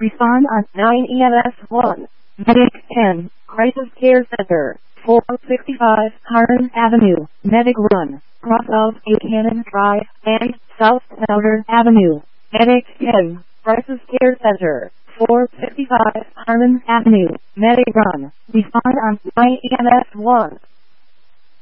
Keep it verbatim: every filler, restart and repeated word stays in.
Respond on nine E M S one. Medic ten. Crisis Care Center. four sixty-five Harlan Avenue. Medic Run. Cross of Buchanan Drive and South Powder Avenue. Medic ten. Crisis Care Center. four sixty-five Harlan Avenue. Medic Run. Respond on nine E M S one.